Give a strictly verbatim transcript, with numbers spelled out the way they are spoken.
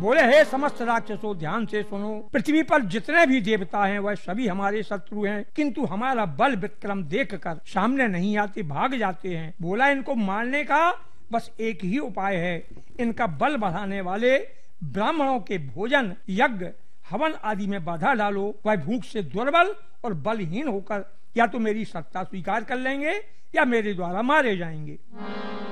बोले हे समस्त राक्षसों ध्यान से सुनो, पृथ्वी पर जितने भी देवता हैं वह सभी हमारे शत्रु हैं, किंतु हमारा बल विक्रम देखकर सामने नहीं आते, भाग जाते हैं। बोला इनको मारने का बस एक ही उपाय है, इनका बल बढ़ाने वाले ब्राह्मणों के भोजन यज्ञ हवन आदि में बाधा डालो। वह भूख से दुर्बल और बलहीन होकर या तो मेरी सत्ता स्वीकार कर लेंगे या मेरे द्वारा मारे जाएंगे।